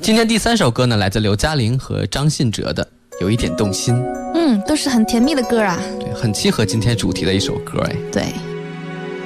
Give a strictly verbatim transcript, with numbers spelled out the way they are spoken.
今天第三首歌呢，来自刘嘉玲和张信哲的《有一点动心》。 嗯，都是很甜蜜的歌啊。 对，很契合今天主题的一首歌哎。 对。